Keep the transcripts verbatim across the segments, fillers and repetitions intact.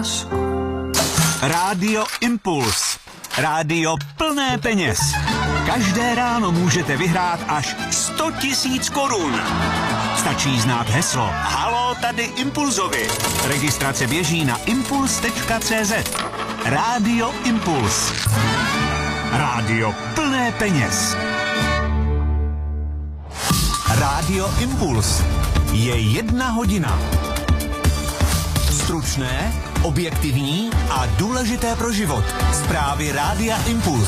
Rádio Impuls. Rádio plné peněz. Každé ráno můžete vyhrát až sto tisíc korun. Stačí znát heslo Haló, tady Impulzovi. Registrace běží na impuls tečka cé zet. Rádio Impuls. Rádio plné peněz. Rádio Impuls. Je jedna hodina. Stručné, objektivní a důležité pro život. Zprávy Rádia Impuls.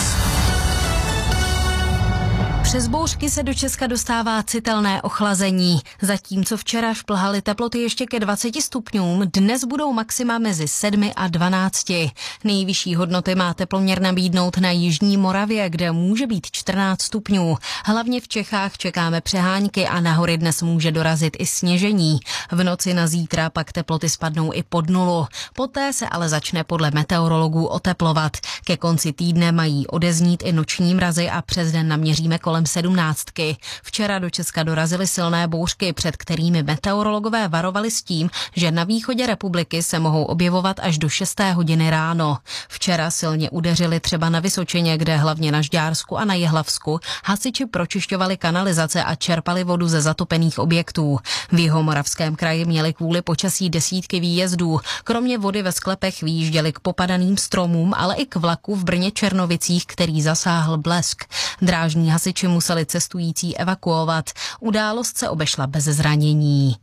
Přes bouřky se do Česka dostává citelné ochlazení. Zatímco včera šplhaly teploty ještě ke dvaceti stupňům, dnes budou maxima mezi sedmi a dvanácti. Nejvyšší hodnoty má teploměr nabídnout na jižní Moravě, kde může být čtrnáct stupňů. Hlavně v Čechách čekáme přehánky a na hory dnes může dorazit i sněžení. V noci na zítra pak teploty spadnou i pod nulu. Poté se ale začne podle meteorologů oteplovat. Ke konci týdne mají odeznít i noční mrazy a přes den naměříme kolem sedmnáctky. Včera do Česka dorazily silné bouřky, před kterými meteorologové varovali s tím, že na východě republiky se mohou objevovat až do šesté hodiny ráno. Včera silně udeřili třeba na Vysočině, kde hlavně na Žďársku a na Jihlavsku hasiči pročišťovali kanalizace a čerpali vodu ze zatopených objektů. V Jihomoravském kraji měli kvůli počasí desítky výjezdů. Kromě vody ve sklepech vyjížděli k popadaným stromům, ale i k vlaku v Brně Černovicích, který zasáhl blesk. Drážní hasiči museli cestující evakuovat. Událost se obešla bez zranění.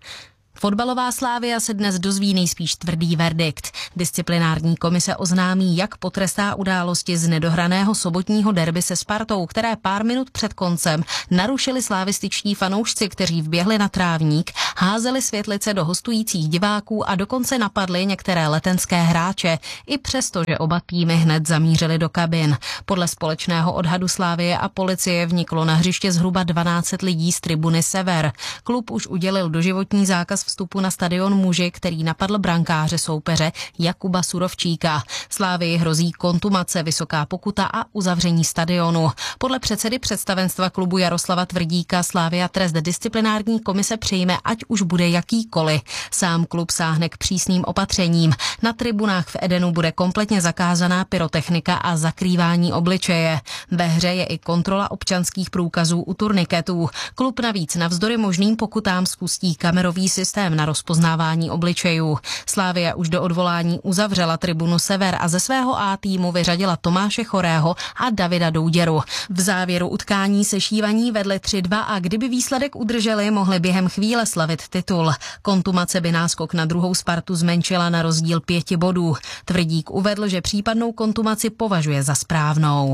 Fotbalová Slavia se dnes dozví nejspíš tvrdý verdikt. Disciplinární komise oznámí, jak potrestá události z nedohraného sobotního derby se Spartou, které pár minut před koncem narušili slavističtí fanoušci, kteří vběhli na trávník, házeli světlice do hostujících diváků a dokonce napadli některé letenské hráče, i přesto, že oba týmy hned zamířili do kabin. Podle společného odhadu Slavie a policie vniklo na hřiště zhruba dvanáct set lidí z tribuny Sever. Klub už udělil doživotní zákaz vstupu na stadion muži, který napadl brankáře soupeře Jakuba Surovčíka. Slávii hrozí kontumace, vysoká pokuta a uzavření stadionu. Podle předsedy představenstva klubu Jaroslava Tvrdíka Slavia trest disciplinární komise přijme, ať už bude jakýkoliv. Sám klub sáhne k přísným opatřením. Na tribunách v Edenu bude kompletně zakázaná pyrotechnika a zakrývání obličeje. Ve hře je i kontrola občanských průkazů u turniketů. Klub navíc navzdory možným pokutám spustí kamerový systém na rozpoznávání obličejů. Slavia už do odvolání uzavřela tribunu Sever a ze svého A týmu vyřadila Tomáše Chorého a Davida Douděru. V závěru utkání se Šívaní vedli tři dva a kdyby výsledek udrželi, mohli během chvíle slavit titul. Kontumace by náskok na druhou Spartu zmenšila na rozdíl pěti bodů. Tvrdík uvedl, že případnou kontumaci považuje za správnou.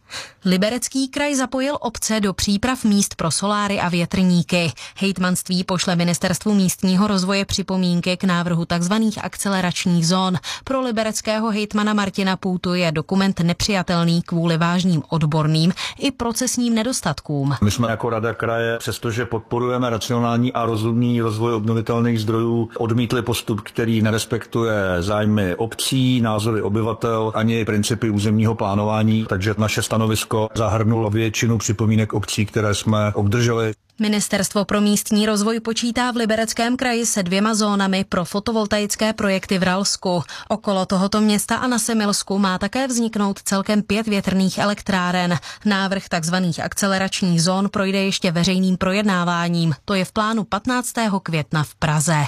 Liberecký kraj zapojil obce do příprav míst pro soláry a větrníky. Hejtmanství pošle Ministerstvu místního rozvoje připomínky k návrhu tzv. Akceleračních zón. Pro libereckého hejtmana Martina Půtu je dokument nepřijatelný kvůli vážným odborným i procesním nedostatkům. My jsme jako Rada kraje, přestože podporujeme racionální a rozumný rozvoj obnovitelných zdrojů, odmítli postup, který nerespektuje zájmy obcí, názory obyvatel ani principy územního plánování, takže naše stanovisko zahrnulo většinu připomínek obcí, které jsme obdrželi. Ministerstvo pro místní rozvoj počítá v Libereckém kraji se dvěma zónami pro fotovoltaické projekty v Ralsku. Okolo tohoto města a na Semilsku má také vzniknout celkem pět větrných elektráren. Návrh tzv. Akceleračních zón projde ještě veřejným projednáváním. To je v plánu patnáctého května v Praze.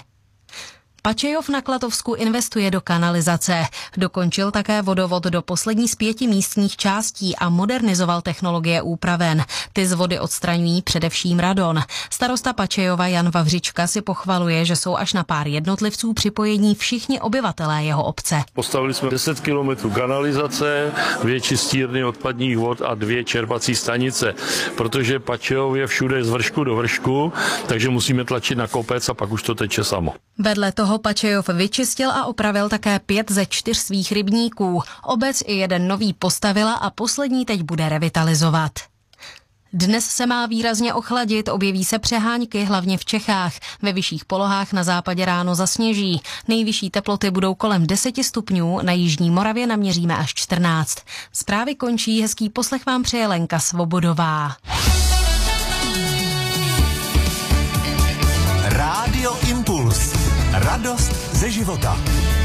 Pačejov na Klatovsku investuje do kanalizace. Dokončil také vodovod do poslední z pěti místních částí a modernizoval technologie úpraven. Ty z vody odstraňují především radon. Starosta Pačejova Jan Vavřička si pochvaluje, že jsou až na pár jednotlivců připojení všichni obyvatelé jeho obce. Postavili jsme deset kilometrů kanalizace, dvě čistírny odpadních vod a dvě čerpací stanice, protože Pačejov je všude z vršku do vršku, takže musíme tlačit na kopec a pak už to teče samo. Vedle toho Pačejov vyčistil a opravil také pět ze čtyř svých rybníků. Obec i jeden nový postavila a poslední teď bude revitalizovat. Dnes se má výrazně ochladit, objeví se přehánky, hlavně v Čechách. Ve vyšších polohách na západě ráno zasněží. Nejvyšší teploty budou kolem deseti stupňů, na jižní Moravě naměříme až čtrnáct. Zprávy končí, hezký poslech vám přeje Lenka Svobodová. Rádio Impuls. Radost ze života.